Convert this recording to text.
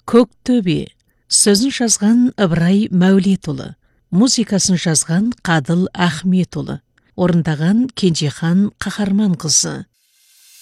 Көктөбе. Сөзін жазған Ыбырай Мәулетұлы. Музыкасын жазған Қадыл Ахметұлы. Орындаған Кенжехан Қаһарманқызы.